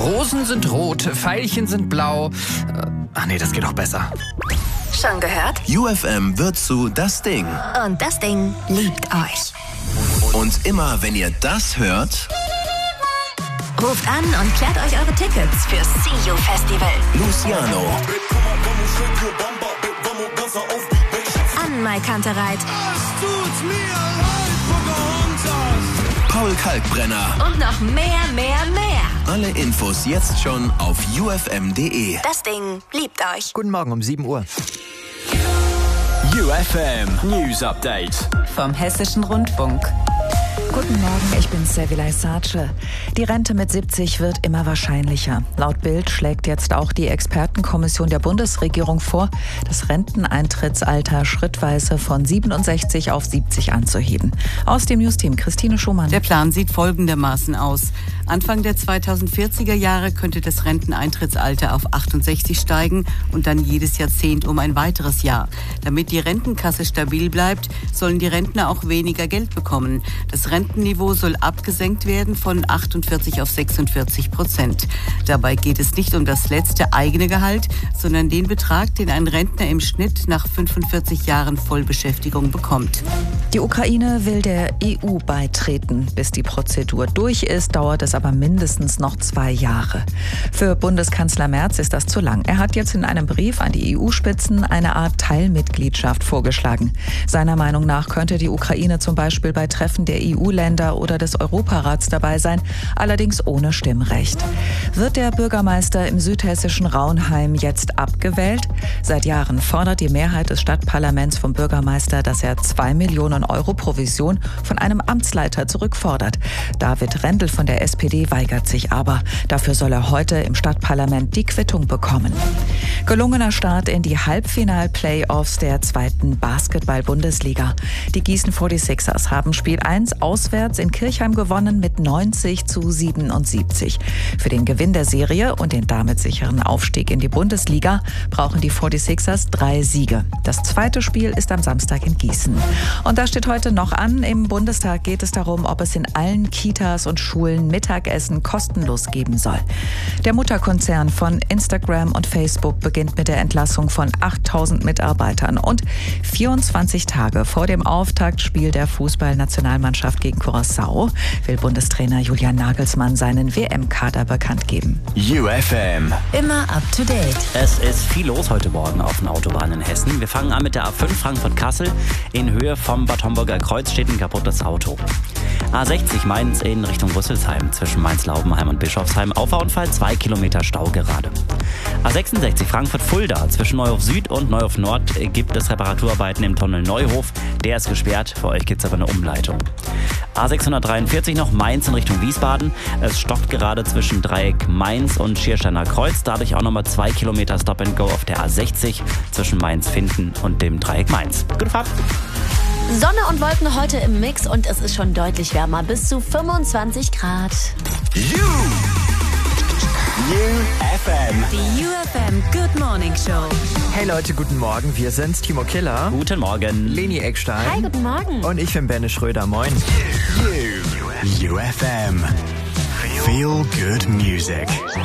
Rosen sind rot, Veilchen sind blau. Nee, das geht auch besser. Schon gehört? UFM wird zu Das Ding. Und das Ding liebt euch. Und immer wenn ihr das hört, ruft an und klärt euch eure Tickets fürs See You Festival. Luciano, Anne-Mai Kantereit Paul Kalkbrenner. und noch mehr. Alle Infos jetzt schon auf ufm.de. Das Ding liebt euch. Guten Morgen um 7 Uhr. UFM News Update Vom Hessischen Rundfunk. Guten Morgen, ich bin Sevilay Sace. Die Rente mit 70 wird immer wahrscheinlicher. Laut Bild schlägt jetzt auch die Expertenkommission der Bundesregierung vor, das Renteneintrittsalter schrittweise von 67 auf 70 anzuheben. Aus dem Newsteam Christine Schumann. Der Plan sieht folgendermaßen aus. Anfang der 2040er Jahre könnte das Renteneintrittsalter auf 68 steigen und dann jedes Jahrzehnt um ein weiteres Jahr. Damit die Rentenkasse stabil bleibt, sollen die Rentner auch weniger Geld bekommen. Das Rentenniveau soll abgesenkt werden von 48 auf 46%. Dabei geht es nicht um das letzte eigene Gehalt, sondern den Betrag, den ein Rentner im Schnitt nach 45 Jahren Vollbeschäftigung bekommt. Die Ukraine will der EU beitreten. Bis die Prozedur durch ist, dauert es aber mindestens noch 2 Jahre. Für Bundeskanzler Merz ist das zu lang. Er hat jetzt in einem Brief an die EU-Spitzen eine Art Teilmitgliedschaft vorgeschlagen. Seiner Meinung nach könnte die Ukraine zum Beispiel bei Treffen der EU-Länder oder des Europarats dabei sein, allerdings ohne Stimmrecht. Wird der Bürgermeister im südhessischen Raunheim jetzt abgewählt? Seit Jahren fordert die Mehrheit des Stadtparlaments vom Bürgermeister, dass er 2 Millionen Euro Provision von einem Amtsleiter zurückfordert. David Rendel von der SPD weigert sich aber. Dafür soll er heute im Stadtparlament die Quittung bekommen. Gelungener Start in die Halbfinal-Playoffs der 2. Basketball-Bundesliga. Die Gießen 46ers haben Spiel 1 auswärts in Kirchheim gewonnen mit 90-77. Für den Gewinn der Serie und den damit sicheren Aufstieg in die Bundesliga brauchen die 46ers 3 Siege. Das zweite Spiel ist am Samstag in Gießen. Und da steht heute noch an, im Bundestag geht es darum, ob es in allen Kitas und Schulen Mittagessen kostenlos geben soll. Der Mutterkonzern von Instagram und Facebook beginnt mit der Entlassung von 8.000 Mitarbeitern. Und 24 Tage vor dem Auftaktspiel der Fußballnationalmannschaft gegen Curaçao will Bundestrainer Julian Nagelsmann seinen WM-Kader bekannt geben. UFM. Immer up to date. Es ist viel los heute Morgen auf den Autobahnen in Hessen. Wir fangen an mit der A5 Frankfurt-Kassel. In Höhe vom Bad Homburger Kreuz steht ein kaputtes Auto. A60 Mainz in Richtung Rüsselsheim. Zwischen Mainz-Laubenheim und Bischofsheim. Auffahrunfall, 2 Kilometer Stau gerade. A66 Frankfurt-Fulda. Zwischen Neuhof Süd und Neuhof Nord gibt es Reparaturarbeiten im Tunnel Neuhof. Der ist gesperrt. Für euch gibt es aber eine Umleitung. A643 noch Mainz in Richtung Wiesbaden. Es stockt gerade zwischen Dreieck Mainz und Schiersteiner Kreuz. Dadurch auch nochmal 2 Kilometer Stop and Go auf der A60 zwischen Mainz-Finden und dem Dreieck Mainz. Gute Fahrt! Sonne und Wolken heute im Mix und es ist schon deutlich wärmer, bis zu 25 Grad. UFM. Die UFM Good Morning Show. Hey Leute, guten Morgen. Wir sind's, Timo Killer, Guten Morgen. Leni Eckstein Hi, guten Morgen. und ich bin Benne Schröder. Moin. UFM. Feel good music.